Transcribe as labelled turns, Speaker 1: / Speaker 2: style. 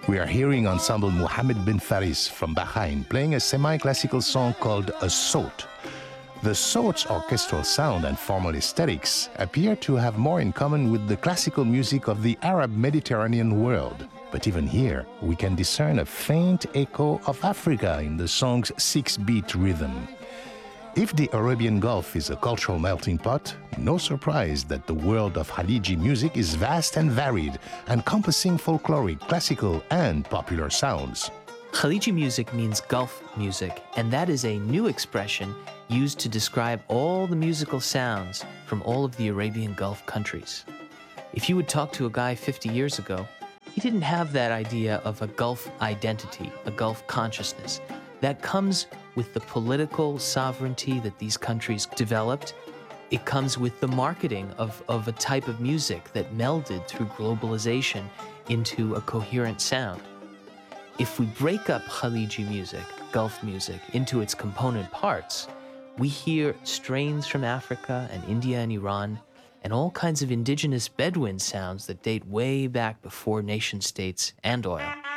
Speaker 1: We are hearing ensemble Mohammed bin Faris from Bahrain playing a semi-classical song called A Sawt. The Sawt's orchestral sound and formal aesthetics appear to have more in common with the classical music of the Arab Mediterranean world. But even here, we can discern a faint echo of Africa in the song's 6-beat rhythm. If the Arabian Gulf is a cultural melting pot, no surprise that the world of Khaliji music is vast and varied, encompassing folkloric, classical, and popular sounds.
Speaker 2: Khaliji music means Gulf music, and that is a new expression used to describe all the musical sounds from all of the Arabian Gulf countries. If you would talk to a guy 50 years ago, he didn't have that idea of a Gulf identity, a Gulf consciousness. That comes with the political sovereignty that these countries developed. It comes with the marketing of a type of music that melded through globalization into a coherent sound. If we break up Khaliji music, Gulf music, into its component parts, we hear strains from Africa and India and Iran, and all kinds of indigenous Bedouin sounds that date way back before nation states and oil.